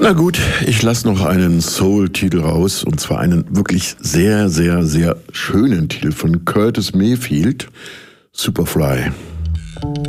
Na gut, ich lasse noch einen Soul-Titel raus, und zwar einen wirklich sehr, sehr, sehr schönen Titel von Curtis Mayfield, Superfly.